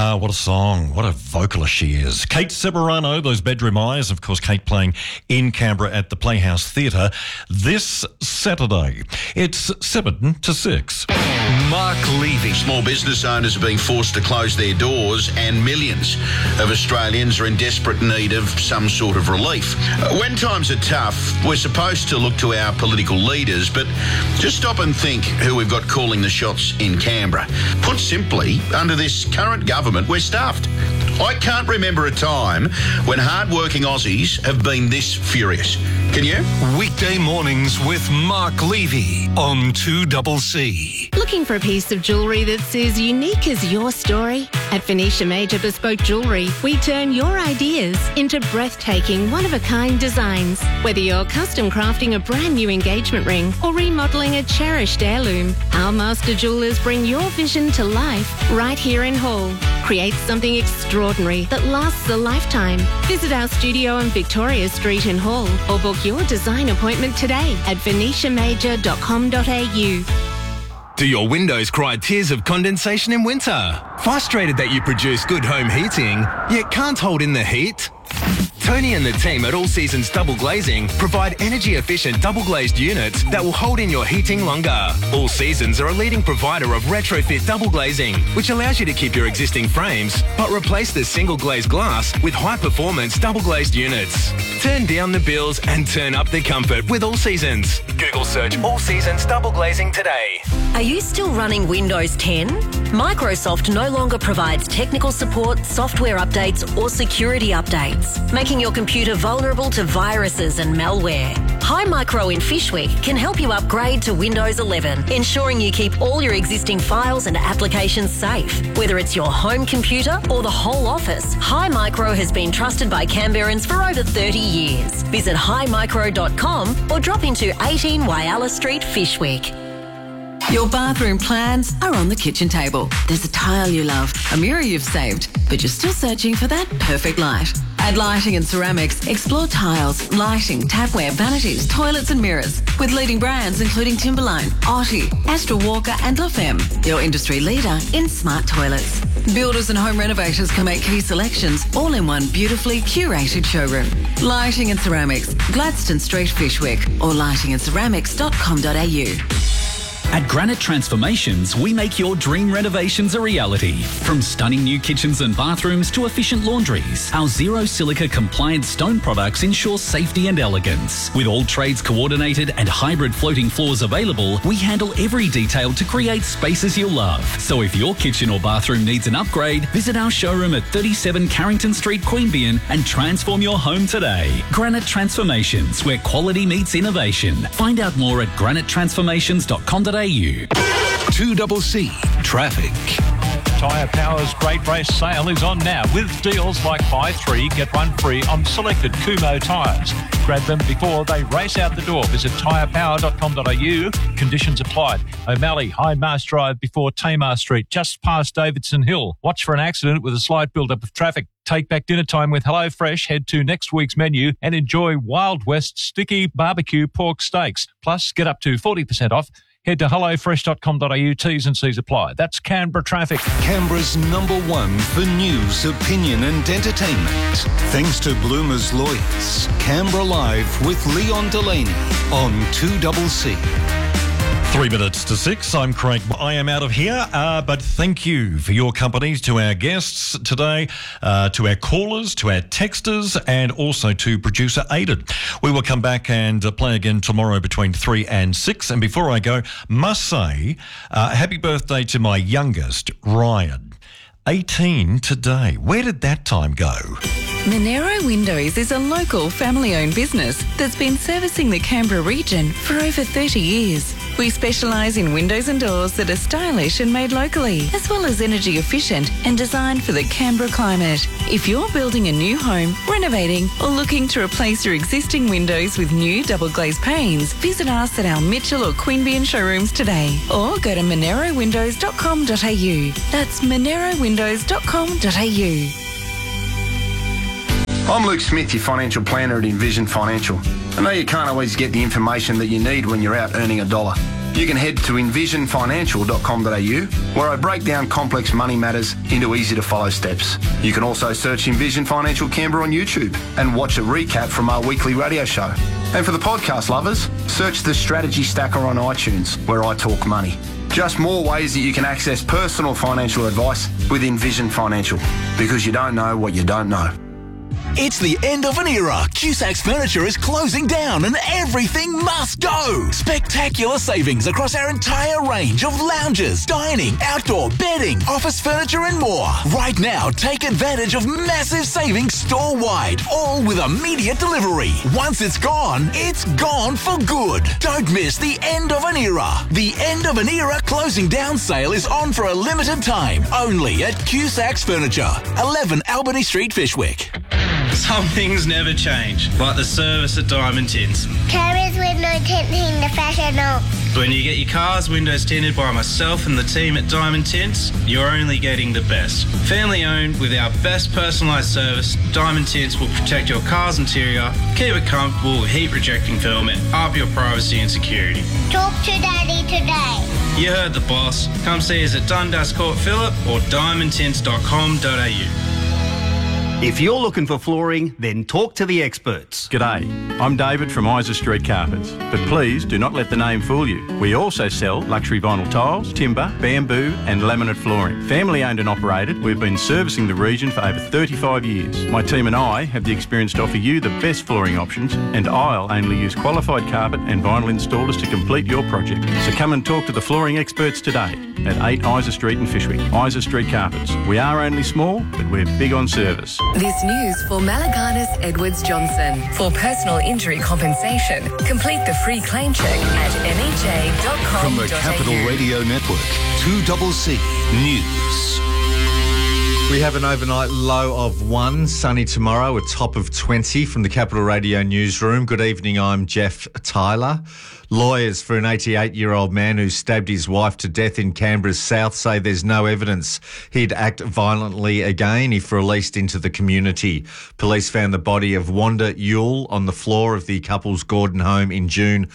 What a song. What a vocalist she is. Kate Ceberano, those Bedroom Eyes. Of course, Kate playing in Canberra at the Playhouse Theatre this Saturday. It's 7 to 6. Mark Levy. Small business owners are being forced to close their doors and millions of Australians are in desperate need of some sort of relief. When times are tough, we're supposed to look to our political leaders, but just stop and think who we've got calling the shots in Canberra. Put simply, under this current government, we're stuffed. I can't remember a time when hard-working Aussies have been this furious. Can you? Weekday mornings with Mark Levy on 2CC. Looking for a piece of jewellery that's as unique as your story? At Venetia Major Bespoke Jewellery, we turn your ideas into breathtaking, one-of-a-kind designs. Whether you're custom crafting a brand new engagement ring or remodelling a cherished heirloom, our master jewellers bring your vision to life right here in Hull. Create something extraordinary that lasts a lifetime. Visit our studio on Victoria Street in Hull or book your design appointment today at venetiamajor.com.au. Do your windows cry tears of condensation in winter? Frustrated that you produce good home heating, yet can't hold in the heat? Tony and the team at All Seasons Double Glazing provide energy-efficient double-glazed units that will hold in your heating longer. All Seasons are a leading provider of retrofit double glazing, which allows you to keep your existing frames, but replace the single-glazed glass with high-performance double-glazed units. Turn down the bills and turn up the comfort with All Seasons. Google search All Seasons Double Glazing today. Are you still running Windows 10? Microsoft no longer provides technical support, software updates or security updates, making your computer vulnerable to viruses and malware. HiMicro in Fyshwick can help you upgrade to Windows 11, ensuring you keep all your existing files and applications safe. Whether it's your home computer or the whole office, HiMicro has been trusted by Canberrans for over 30 years. Visit himicro.com or drop into 18 Whyalla Street, Fyshwick. Your bathroom plans are on the kitchen table. There's a tile you love, a mirror you've saved, but you're still searching for that perfect light. At Lighting and Ceramics, explore tiles, lighting, tapware, vanities, toilets and mirrors with leading brands including Timberline, Otti, Astra Walker and La Femme, your industry leader in smart toilets. Builders and home renovators can make key selections all in one beautifully curated showroom. Lighting and Ceramics, Gladstone Street, Fyshwick or lightingandceramics.com.au. At Granite Transformations, we make your dream renovations a reality. From stunning new kitchens and bathrooms to efficient laundries, our zero silica compliant stone products ensure safety and elegance. With all trades coordinated and hybrid floating floors available, we handle every detail to create spaces you'll love. So if your kitchen or bathroom needs an upgrade, visit our showroom at 37 Carrington Street, Queanbeyan and transform your home today. Granite Transformations, where quality meets innovation. Find out more at granitetransformations.com.au. 2CC Traffic. Tyre Power's Great Race Sale is on now with deals like buy 3, get 1 free on selected Kumho tyres. Grab them before they race out the door. Visit tyrepower.com.au. Conditions applied. O'Malley, High Mast Drive before Tamar Street, just past Davidson Hill. Watch for an accident with a slight build-up of traffic. Take back dinner time with HelloFresh. Head to next week's menu and enjoy Wild West sticky barbecue pork steaks. Plus, get up to 40% off. Head to hellofresh.com.au. T's and C's apply. That's Canberra Traffic. Canberra's #1 for news, opinion and entertainment. Thanks to Bloomer's Lawyers. Canberra Live with Leon Delaney on 2CC. 3 minutes to 6. I'm Craig. I am out of here, but thank you for your company to our guests today, to our callers, to our texters, and also to producer Aidan. We will come back and play again tomorrow between 3 and 6. And before I go, must say, happy birthday to my youngest, Ryan. 18 today. Where did that time go? Monero Windows is a local family-owned business that's been servicing the Canberra region for over 30 years. We specialise in windows and doors that are stylish and made locally, as well as energy efficient and designed for the Canberra climate. If you're building a new home, renovating or looking to replace your existing windows with new double glazed panes, visit us at our Mitchell or Queanbeyan showrooms today or go to monerowindows.com.au. That's monerowindows.com.au. I'm Luke Smith, your financial planner at Envision Financial. I know you can't always get the information that you need when you're out earning a dollar. You can head to envisionfinancial.com.au, where I break down complex money matters into easy-to-follow steps. You can also search Envision Financial Canberra on YouTube and watch a recap from our weekly radio show. And for the podcast lovers, search the Strategy Stacker on iTunes, where I talk money. Just more ways that you can access personal financial advice with Envision Financial, because you don't know what you don't know. It's the end of an era. Cusac's Furniture is closing down and everything must go. Spectacular savings across our entire range of lounges, dining, outdoor, bedding, office furniture and more. Right now, take advantage of massive savings store-wide, all with immediate delivery. Once it's gone for good. Don't miss the end of an era. The end of an era closing down sale is on for a limited time, only at Cusac's Furniture, 11 Albany Street, Fishwick. Some things never change, like the service at Diamond Tints. Carriers with no tinting, the fashion. When you get your car's windows tinted by myself and the team at Diamond Tints, you're only getting the best. Family owned with our best personalised service, Diamond Tints will protect your car's interior, keep it comfortable with heat rejecting film and up your privacy and security. Talk to Daddy today. You heard the boss. Come see us at Dundas Court Phillip or diamondtints.com.au. If you're looking for flooring, then talk to the experts. G'day, I'm David from Isa Street Carpets, but please do not let the name fool you. We also sell luxury vinyl tiles, timber, bamboo and laminate flooring. Family owned and operated, we've been servicing the region for over 35 years. My team and I have the experience to offer you the best flooring options, and I'll only use qualified carpet and vinyl installers to complete your project. So come and talk to the flooring experts today at 8 Isa Street in Fishwick. Isa Street Carpets. We are only small, but we're big on service. This news for Malaganas Edwards Johnson. For personal injury compensation, complete the free claim check at meja.com.au. From the Capital Radio Network, 2CC News. We have an overnight low of 1, sunny tomorrow, a top of 20 from the Capital Radio newsroom. Good evening, I'm Jeff Tyler. Lawyers for an 88-year-old man who stabbed his wife to death in Canberra's south say there's no evidence he'd act violently again if released into the community. Police found the body of Wanda Yule on the floor of the couple's Gordon home in June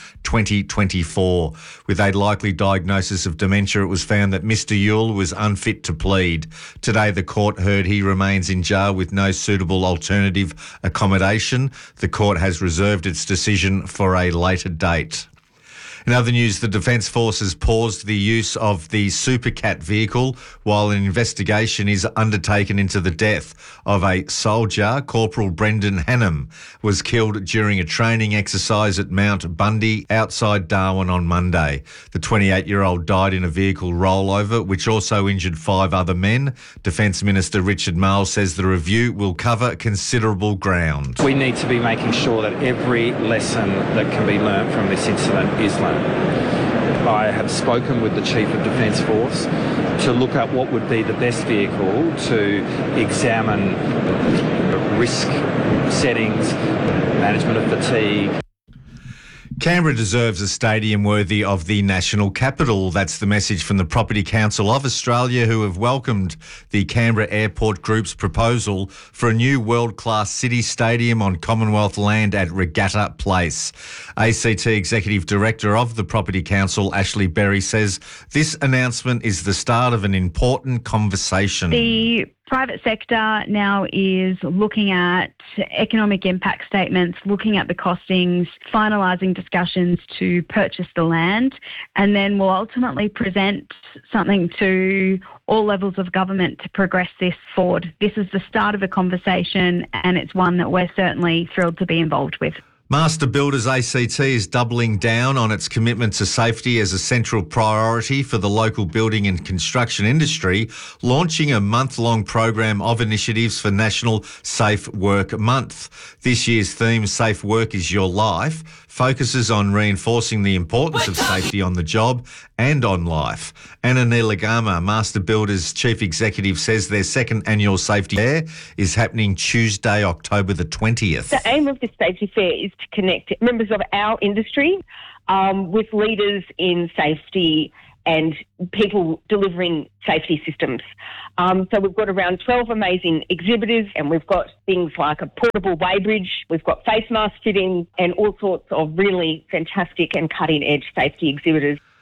2024. With a likely diagnosis of dementia, it was found that Mr Yule was unfit to plead. Today, the court heard he remains in jail with no suitable alternative accommodation. The court has reserved its decision for a later date. In other news, the Defence Forces paused the use of the Supercat vehicle while an investigation is undertaken into the death of a soldier. Corporal Brendan Hannam was killed during a training exercise at Mount Bundy outside Darwin on Monday. The 28-year-old died in a vehicle rollover, which also injured 5 other men. Defence Minister Richard Marles says the review will cover considerable ground. We need to be making sure that every lesson that can be learnt from this incident is learnt. I have spoken with the Chief of Defence Force to look at what would be the best vehicle to examine risk settings, management of fatigue. Canberra deserves a stadium worthy of the national capital. That's the message from the Property Council of Australia, who have welcomed the Canberra Airport Group's proposal for a new world-class city stadium on Commonwealth land at Regatta Place. ACT Executive Director of the Property Council, Ashley Berry, says this announcement is the start of an important conversation. The private sector now is looking at economic impact statements, looking at the costings, finalising discussions to purchase the land, and then will ultimately present something to all levels of government to progress this forward. This is the start of a conversation, and it's one that we're certainly thrilled to be involved with. Master Builders ACT is doubling down on its commitment to safety as a central priority for the local building and construction industry, launching a month-long program of initiatives for National Safe Work Month. This year's theme, Safe Work is Your Life, focuses on reinforcing the importance of safety on the job and on life. Anna Nilagama, Master Builders Chief Executive, says their second annual safety fair is happening Tuesday, October the 20th. The aim of this safety fair is to connect members of our industry with leaders in safety and people delivering safety systems. So we've got around 12 amazing exhibitors, and we've got things like a portable weighbridge, we've got face mask fitting and all sorts of really fantastic and cutting-edge safety exhibitors.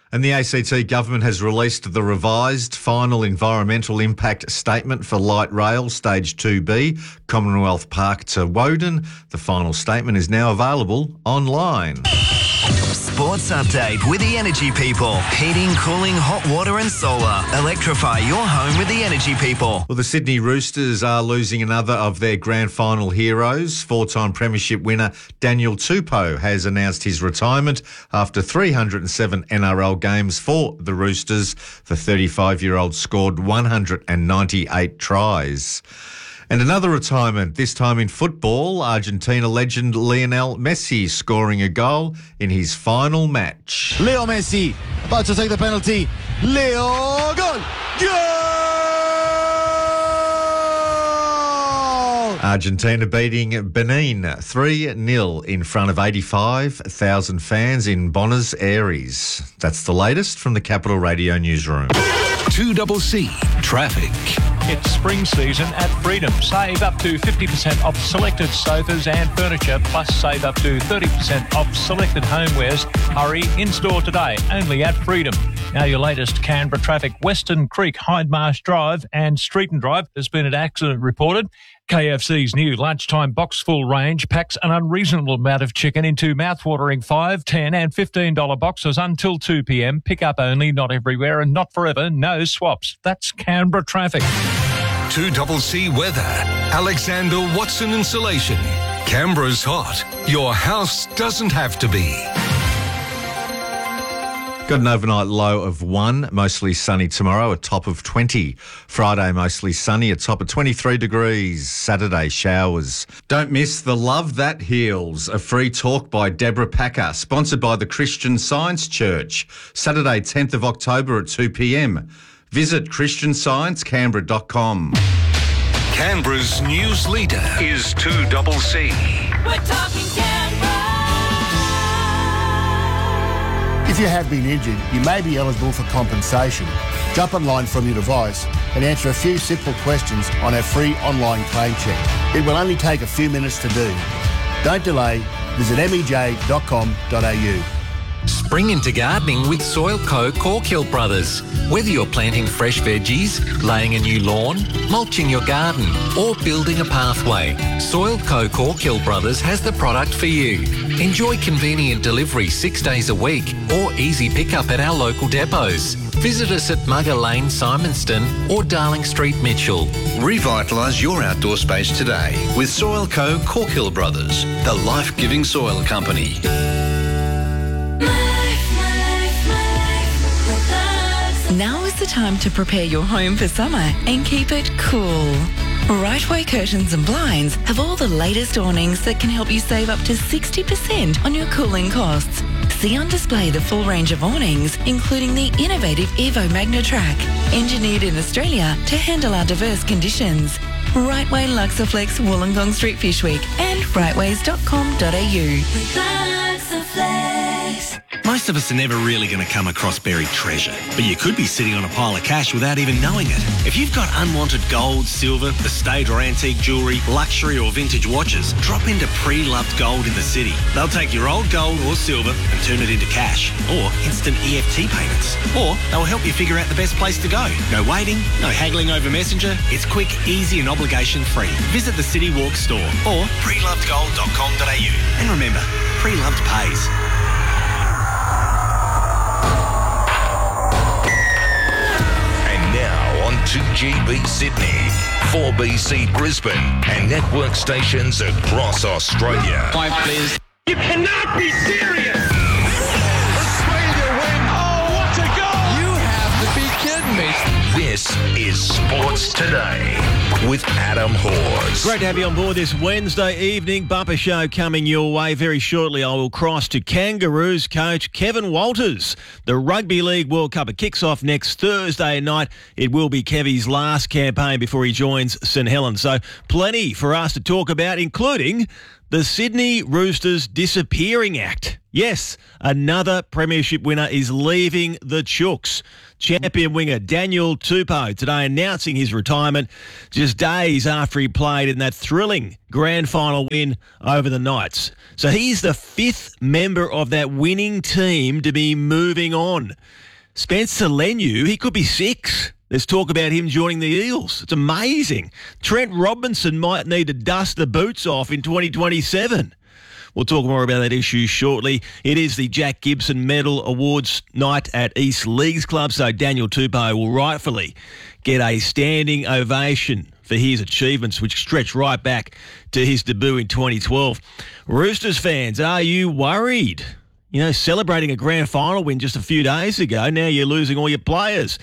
And the ACT government has released the revised final environmental impact statement for light rail stage 2B, Commonwealth Park to Woden. The final statement is now available online. Sports update with the Energy People. Heating, cooling, hot water and solar. Electrify your home with the Energy People. Well, the Sydney Roosters are losing another of their grand final heroes. Four-time premiership winner Daniel Tupou has announced his retirement after 307 NRL games for the Roosters. The 35-year-old scored 198 tries. And another retirement, this time in football, Argentina legend Lionel Messi scoring a goal in his final match. Leo Messi about to take the penalty. Leo, goal! Goal! Argentina beating Benin 3-0 in front of 85,000 fans in Buenos Aires. That's the latest from the Capital Radio newsroom. 2CC Traffic. It's spring season at Freedom. Save up to 50% off selected sofas and furniture, plus save up to 30% off selected homewares. Hurry, in-store today, only at Freedom. Now your latest Canberra traffic. Western Creek, Hyde Marsh Drive and Streeton Drive. There's been an accident reported. KFC's new lunchtime box full range packs an unreasonable amount of chicken into mouthwatering $5, $10 and $15 boxes until 2 p.m. Pick up only, not everywhere and not forever. No swaps. That's Canberra traffic. 2CC Weather. Alexander Watson Insulation. Canberra's hot. Your house doesn't have to be. Got an overnight low of 1, mostly sunny tomorrow, a top of 20. Friday, mostly sunny, a top of 23 degrees. Saturday, showers. Don't miss The Love That Heals, a free talk by Deborah Packer, sponsored by the Christian Science Church. Saturday, 10th of October at 2 p.m. Visit christiansciencecanberra.com. Canberra's news leader is 2CC. We're talking Canberra. If you have been injured, you may be eligible for compensation. Jump online from your device and answer a few simple questions on our free online claim check. It will only take a few minutes to do. Don't delay. Visit mej.com.au. Spring into gardening with Soil Co. Corkhill Brothers. Whether you're planting fresh veggies, laying a new lawn, mulching your garden or building a pathway, Soil Co. Corkhill Brothers has the product for you. Enjoy convenient delivery 6 days a week or easy pickup at our local depots. Visit us at Mugger Lane, Simonston or Darling Street, Mitchell. Revitalise your outdoor space today with Soil Co. Corkhill Brothers, the life-giving soil company. Now is the time to prepare your home for summer and keep it cool. Rightway Curtains and Blinds have all the latest awnings that can help you save up to 60% on your cooling costs. See on display the full range of awnings, including the innovative Evo MagnaTrack, engineered in Australia to handle our diverse conditions. Rightway Luxaflex, Wollongong Street Fish Week and rightways.com.au. Most of us are never really going to come across buried treasure, but you could be sitting on a pile of cash without even knowing it. If you've got unwanted gold, silver, estate or antique jewellery, luxury or vintage watches, drop into Pre-Loved Gold in the city. They'll take your old gold or silver and turn it into cash or instant EFT payments. Or they'll help you figure out the best place to go. No waiting, no haggling over Messenger. It's quick, easy and obligation-free. Visit the City Walk store or prelovedgold.com.au. And remember, Pre-Loved pays. Now on 2GB Sydney, 4BC Brisbane and network stations across Australia. Five, please. You cannot be serious! Australia win! Oh, what a goal! You have to be kidding me. This is Sports Today with Adam Hawes. Great to have you on board this Wednesday evening. Bumper show coming your way very shortly. I will cross to Kangaroos coach Kevin Walters. The Rugby League World Cup, it kicks off next Thursday night. It will be Kevy's last campaign before he joins St Helens. So plenty for us to talk about, including the Sydney Roosters disappearing act. Yes, another premiership winner is leaving the Chooks. Champion winger Daniel Tupou today announcing his his retirement just days after he played in that thrilling grand final win over the Knights. So he's the 5th member of that winning team to be moving on. Spencer Leniu, he could be 6. There's talk about him joining the Eels. It's amazing. Trent Robinson might need to dust the boots off in 2027. We'll talk more about that issue shortly. It is the Jack Gibson Medal Awards night at East Leagues Club, so Daniel Tupou will rightfully get a standing ovation for his achievements, which stretch right back to his debut in 2012. Roosters fans, are you worried? You know, celebrating a grand final win just a few days ago, now you're losing all your players.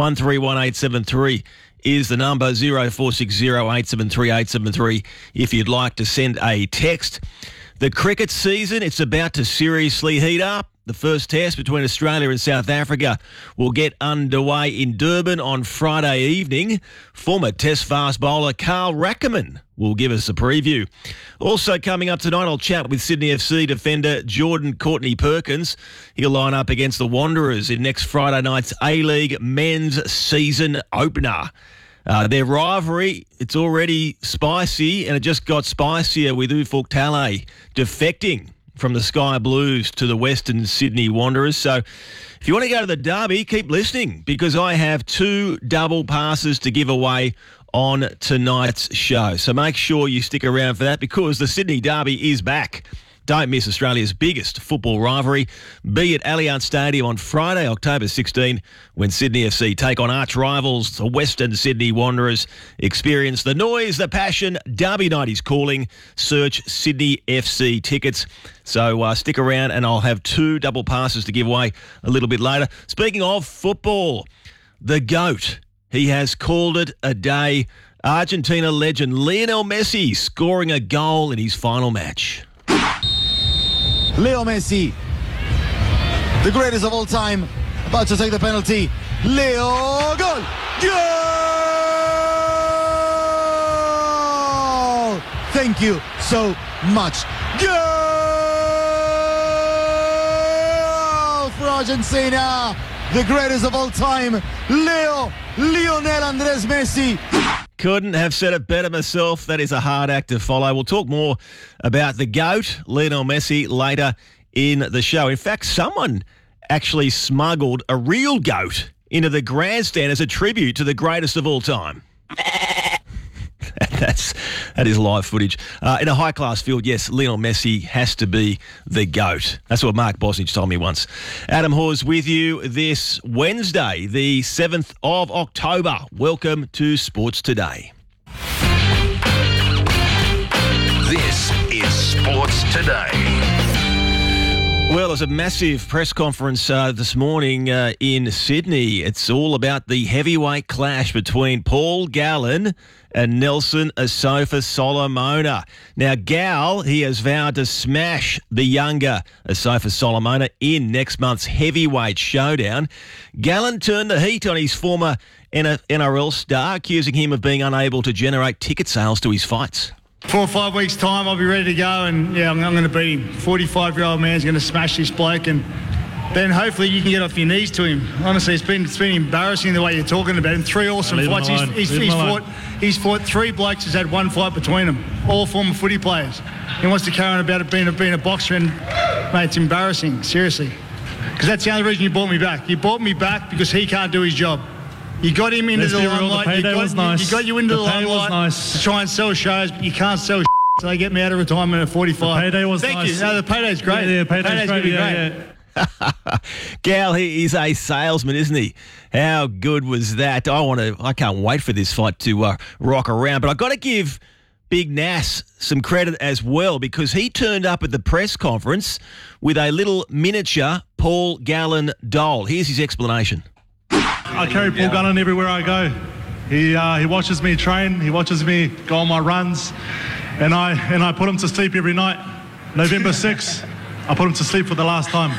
131873 is the number, 0460 873 873 if you'd like to send a text. The cricket season, it's about to seriously heat up. The first test between Australia and South Africa will get underway in Durban on Friday evening. Former Test fast bowler Carl Rackerman will give us a preview. Also coming up tonight, I'll chat with Sydney FC defender Jordan Courtney Perkins. He'll line up against the Wanderers in next Friday night's A-League men's season opener. Their rivalry, it's already spicy, and it just got spicier with Ufuk Talay defecting from the Sky Blues to the Western Sydney Wanderers. So if you want to go to the derby, keep listening, because I have 2 double passes to give away on tonight's show. So make sure you stick around for that, because the Sydney derby is back. Don't miss Australia's biggest football rivalry. Be at Allianz Stadium on Friday, October 16, when Sydney FC take on arch rivals, the Western Sydney Wanderers. Experience the noise, the passion. Derby night is calling. Search Sydney FC tickets. So stick around, and I'll have 2 double passes to give away a little bit later. Speaking of football, the GOAT, he has called it a day. Argentina legend Lionel Messi scoring a goal in his final match. Leo Messi, the greatest of all time, about to take the penalty. Leo, goal! Goal! Thank you so much. Goal for Argentina, the greatest of all time, Lionel Andres Messi. Couldn't have said it better myself. That is a hard act to follow. We'll talk more about the GOAT, Lionel Messi, later in the show. In fact, someone actually smuggled a real goat into the grandstand as a tribute to the greatest of all time. That is live footage. In a high-class field, yes, Lionel Messi has to be the GOAT. That's what Mark Bosnich told me once. Adam Hawes with you this Wednesday, the 7th of October. Welcome to Sports Today. This is Sports Today. Well, there's a massive press conference this morning in Sydney. It's all about the heavyweight clash between Paul Gallen and Nelson Asofa Solomona. Now, Gal, he has vowed to smash the younger Asofa Solomona in next month's heavyweight showdown. Gallen turned the heat on his former NRL star, accusing him of being unable to generate ticket sales to his fights. 4 or 5 weeks' time, I'll be ready to go, and I'm going to beat him. 45-year-old man's going to smash this bloke, and then hopefully you can get off your knees to him. Honestly, it's been embarrassing the way you're talking about him. 3 awesome fights. He's fought 3 blokes. He's had 1 fight between them, all former footy players. He wants to carry on about it being a boxer, and mate, it's embarrassing, seriously. Because that's the only reason you brought me back. You brought me back because he can't do his job. You got him into the limelight. You got you into the limelight to try and sell shows, but you can't sell so they get me out of retirement at 45. The payday was Thank nice. you. No, the payday's great. Yeah, payday's going to be great. Gal, he is a salesman, isn't he? How good was that? I can't wait for this fight to rock around. But I've got to give Big Nas some credit as well, because he turned up at the press conference with a little miniature Paul Gallen doll. Here's his explanation. I carry Paul Gallen everywhere I go. He watches me train. He watches me go on my runs, and I put him to sleep every night. November 6th, I put him to sleep for the last time.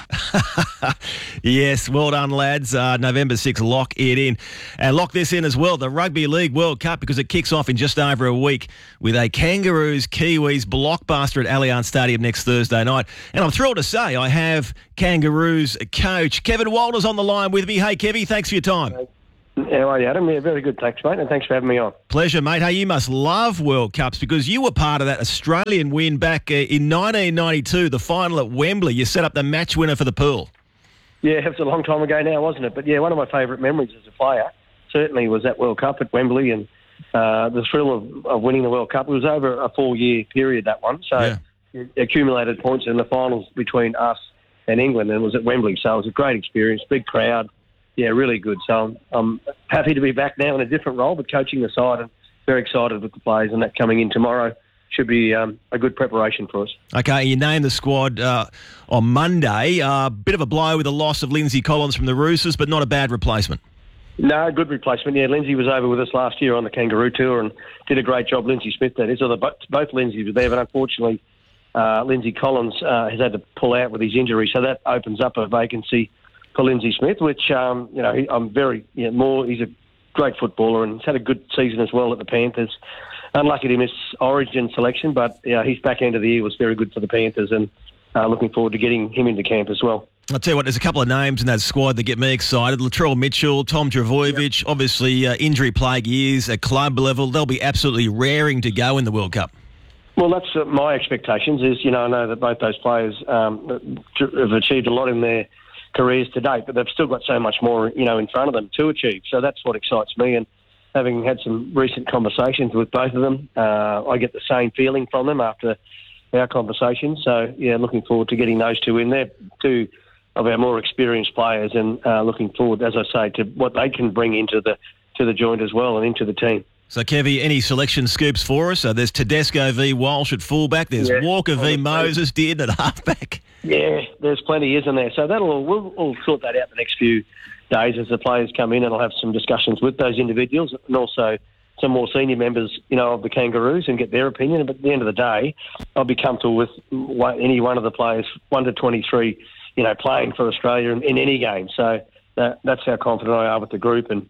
Yes, well done, lads. November 6th, lock it in. And lock this in as well, the Rugby League World Cup, because it kicks off in just over a week with a Kangaroos-Kiwis blockbuster at Allianz Stadium next Thursday night. And I'm thrilled to say I have Kangaroos coach Kevin Walters on the line with me. Hey, Kevy, thanks for your time. How are you, Adam? Yeah, very good. Thanks, mate, and thanks for having me on. Pleasure, mate. Hey, you must love World Cups because you were part of that Australian win back in 1992, the final at Wembley. You set up the match winner for the pool. Yeah, it was a long time ago now, wasn't it? But yeah, one of my favourite memories as a player certainly was that World Cup at Wembley, and the thrill of winning the World Cup. It was over a 4-year period, that one, so it accumulated points in the finals between us and England, and it was at Wembley, so it was a great experience, big crowd. Yeah, really good. So I'm happy to be back now in a different role, but coaching the side, and very excited with the players, and that coming in tomorrow should be a good preparation for us. Okay, you named the squad on Monday. Bit of a blow with the loss of Lindsay Collins from the Roosters, but not a bad replacement. No, good replacement. Yeah, Lindsay was over with us last year on the Kangaroo Tour and did a great job. Lindsay Smith, that is. Although both Lindsays were there, but unfortunately Lindsay Collins has had to pull out with his injury, so that opens up a vacancy for Lindsay Smith, which, he's a great footballer and he's had a good season as well at the Panthers. Unlucky to miss Origin selection, but his back end of the year was very good for the Panthers, and looking forward to getting him into camp as well. I'll tell you what, there's a couple of names in that squad that get me excited. Latrell Mitchell, Tom Trbojevic, obviously injury plague years at club level. They'll be absolutely raring to go in the World Cup. Well, that's my expectations is, I know that both those players have achieved a lot in their careers to date, but they've still got so much more, in front of them to achieve. So that's what excites me. And having had some recent conversations with both of them, I get the same feeling from them after our conversations. So, looking forward to getting those two in there, two of our more experienced players, and looking forward, as I say, to what they can bring into the joint as well and into the team. So, Kevy, any selection scoops for us? There's Tedesco v Walsh at fullback. There's Walker v Moses Dearden at halfback. Yeah, there's plenty, isn't there? So we'll sort that out the next few days as the players come in, and I'll have some discussions with those individuals and also some more senior members, of the Kangaroos, and get their opinion. But at the end of the day, I'll be comfortable with any one of the players, 1 to 23, playing for Australia in any game. So that's how confident I are with the group, and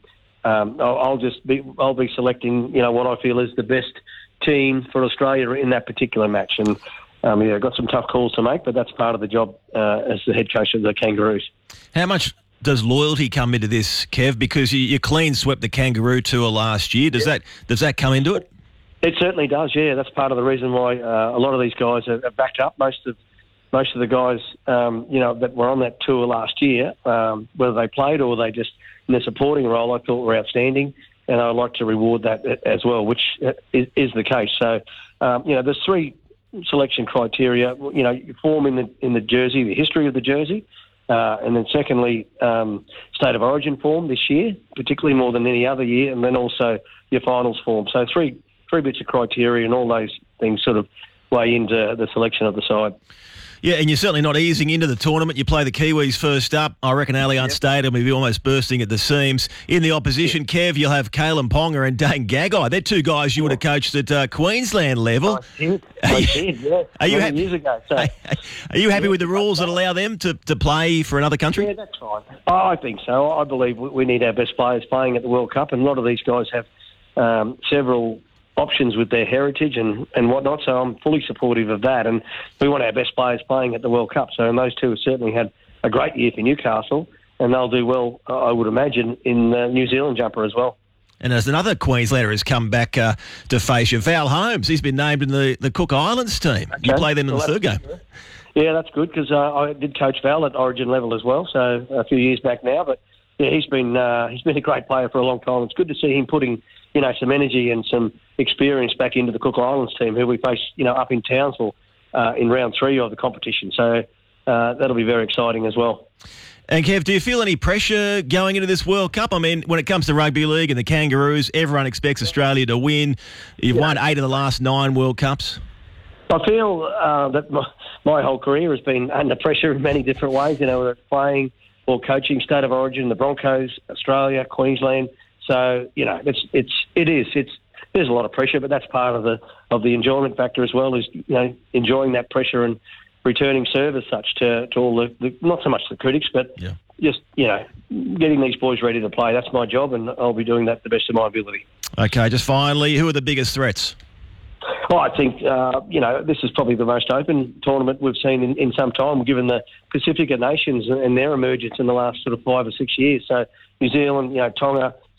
I'll be selecting, what I feel is the best team for Australia in that particular match. And I've got some tough calls to make, but that's part of the job as the head coach of the Kangaroos. How much does loyalty come into this, Kev? Because you clean swept the Kangaroo Tour last year. Does that come into it? It certainly does. Yeah, that's part of the reason why a lot of these guys are backed up. Most of the guys, that were on that tour last year, whether they played or they just in a supporting role, I thought were outstanding, and I'd like to reward that as well, which is the case. So, there's 3 selection criteria. Form in the jersey, the history of the jersey. And then secondly, state of origin form this year, particularly more than any other year, and then also your finals form. So three bits of criteria, and all those things sort of weigh into the selection of the side. Yeah, and you're certainly not easing into the tournament. You play the Kiwis first up. I reckon Allianz Stadium will be almost bursting at the seams. In the opposition, Kev, you'll have Kalen Ponga and Dane Gagai. They're 2 guys you would have coached at Queensland level. I did, yeah. Are you happy? Years ago. So. Are you happy with the rules that allow them to play for another country? Yeah, that's fine. I think so. I believe we need our best players playing at the World Cup, and a lot of these guys have several options with their heritage and whatnot, so I'm fully supportive of that, and we want our best players playing at the World Cup. So, and those 2 have certainly had a great year for Newcastle, and they'll do well, I would imagine, in the New Zealand jumper as well. And as another Queenslander has come back to face you, Val Holmes, he's been named in the Cook Islands team. Okay. You play them in the third game. Yeah, that's good, because I did coach Val at Origin level as well, so a few years back now, but yeah, he's been a great player for a long time. It's good to see him putting, some energy and some experience back into the Cook Islands team, who we face, up in Townsville in round 3 of the competition. So that'll be very exciting as well. And Kev, do you feel any pressure going into this World Cup? I mean, when it comes to rugby league and the Kangaroos, everyone expects Australia to win. You've won 8 of the last 9 World Cups. I feel that my whole career has been under pressure in many different ways, whether it's playing or coaching, state of origin, the Broncos, Australia, Queensland. So, there's a lot of pressure, but that's part of the enjoyment factor as well, is, enjoying that pressure and returning serve as such to all the not so much the critics, but just, getting these boys ready to play. That's my job, and I'll be doing that to the best of my ability. Okay, just finally, who are the biggest threats? Well, I think, this is probably the most open tournament we've seen in some time, given the Pacifica nations and their emergence in the last sort of 5 or 6 years. So New Zealand, Tonga,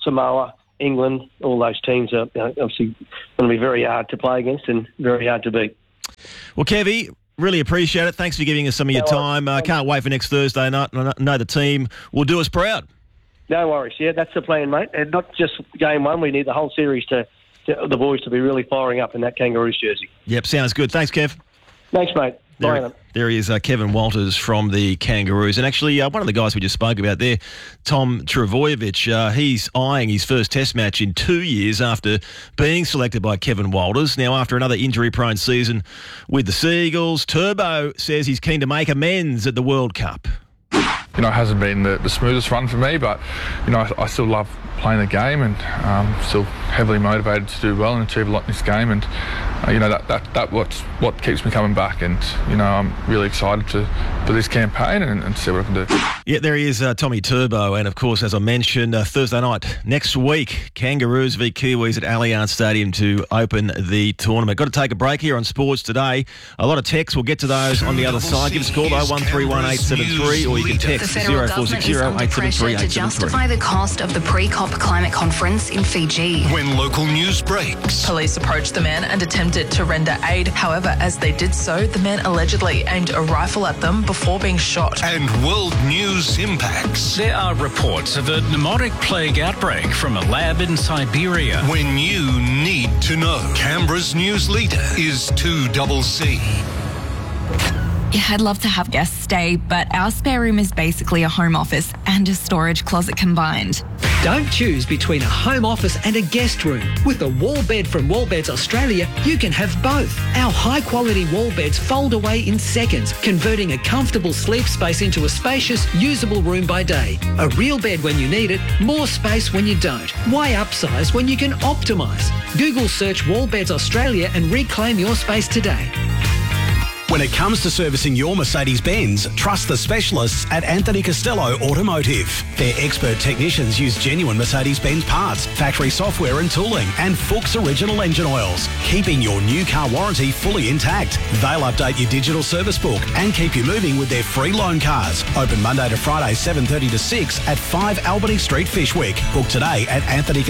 Samoa, England, all those teams are obviously going to be very hard to play against and very hard to beat. Well, Kevy, really appreciate it. Thanks for giving us some of your time. Can't wait for next Thursday night. I know the team will do us proud. No worries. Yeah, that's the plan, mate. And not just game one. We need the whole series to the boys to be really firing up in that Kangaroos jersey. Yep, sounds good. Thanks, Kev. Thanks, mate. Bye. There he is, Kevin Walters from the Kangaroos. And actually, one of the guys we just spoke about there, Tom Trbojevic, he's eyeing his first Test match in 2 years after being selected by Kevin Walters. Now, after another injury-prone season with the Seagulls, Turbo says he's keen to make amends at the World Cup. It hasn't been the smoothest run for me, but, I still love playing the game and still heavily motivated to do well and achieve a lot in this game. And, that's what keeps me coming back. And, I'm really excited for this campaign and see what I can do. Yeah, there he is, Tommy Turbo. And, of course, as I mentioned, Thursday night next week, Kangaroos v Kiwis at Allianz Stadium to open the tournament. Got to take a break here on Sports Today. A lot of texts. We'll get to those on the other side. Give us a call, though, 131873, or you can text The federal government is under pressure to justify the cost of the pre-COP climate conference in Fiji. When local news breaks. Police approached the men and attempted to render aid. However, as they did so, the men allegedly aimed a rifle at them before being shot. And world news impacts. There are reports of a pneumotic plague outbreak from a lab in Siberia. When you need to know. Canberra's news leader is 2CC. Yeah, I'd love to have guests stay, but our spare room is basically a home office and a storage closet combined. Don't choose between a home office and a guest room. With a wall bed from Wallbeds Australia, you can have both. Our high-quality wall beds fold away in seconds, converting a comfortable sleep space into a spacious, usable room by day. A real bed when you need it, more space when you don't. Why upsize when you can optimise? Google search Wallbeds Australia and reclaim your space today. When it comes to servicing your Mercedes-Benz, trust the specialists at Anthony Costello Automotive. Their expert technicians use genuine Mercedes-Benz parts, factory software and tooling, and Fuchs original engine oils, keeping your new car warranty fully intact. They'll update your digital service book and keep you moving with their free loan cars. Open Monday to Friday, 7:30 to 6 at 5 Albany Street, Fishwick. Book today at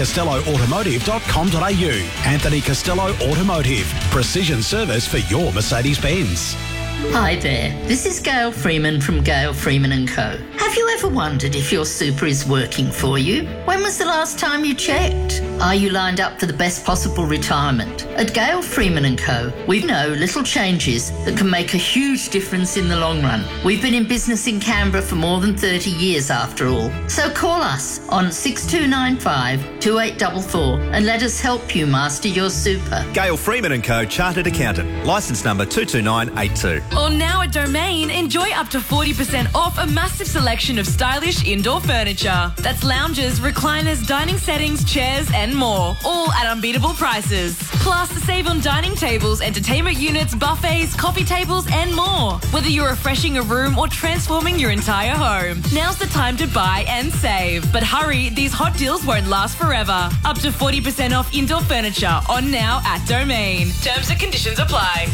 anthonycostelloautomotive.com.au. Anthony Costello Automotive. Precision service for your Mercedes-Benz. Hi there, this is Gail Freeman from Gail Freeman & Co. Have you ever wondered if your super is working for you? When was the last time you checked? Are you lined up for the best possible retirement? At Gail Freeman & Co, we know little changes that can make a huge difference in the long run. We've been in business in Canberra for more than 30 years after all. So call us on 6295 2844 and let us help you master your super. Gail Freeman & Co, Chartered Accountant. Licence number 22982. Or now at Domain, enjoy up to 40% off a massive selection of stylish indoor furniture. That's lounges, recliners, dining settings, chairs and more. All at unbeatable prices. Plus, save on dining tables, entertainment units, buffets, coffee tables and more. Whether you're refreshing a room or transforming your entire home, now's the time to buy and save. But hurry, these hot deals won't last forever. Up to 40% off indoor furniture on now at Domain. Terms and conditions apply.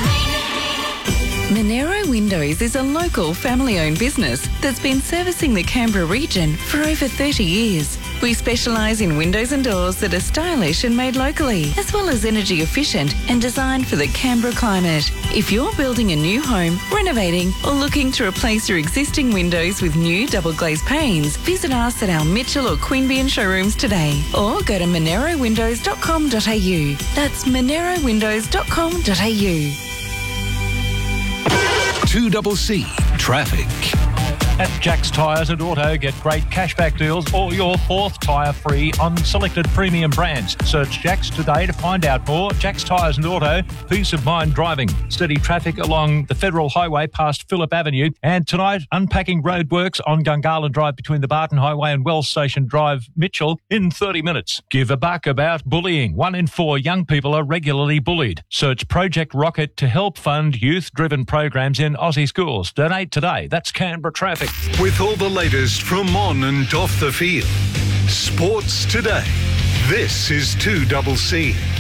Monero Windows is a local family-owned business that's been servicing the Canberra region for over 30 years. We specialise in windows and doors that are stylish and made locally, as well as energy efficient and designed for the Canberra climate. If you're building a new home, renovating or looking to replace your existing windows with new double glazed panes, visit us at our Mitchell or Queanbeyan showrooms today or go to monerowindows.com.au. That's monerowindows.com.au. 2CC Traffic. At Jack's Tyres and Auto, get great cashback deals or your fourth tyre free on selected premium brands. Search Jack's today to find out more. Jack's Tyres and Auto, peace of mind driving. Steady traffic along the Federal Highway past Phillip Avenue. And tonight, unpacking roadworks on Gungahlin Drive between the Barton Highway and Wells Station Drive, Mitchell, in 30 minutes. Give a buck about bullying. 1 in 4 young people are regularly bullied. Search Project Rocket to help fund youth-driven programs in Aussie schools. Donate today. That's Canberra Traffic. With all the latest from on and off the field. Sports Today. This is 2CC.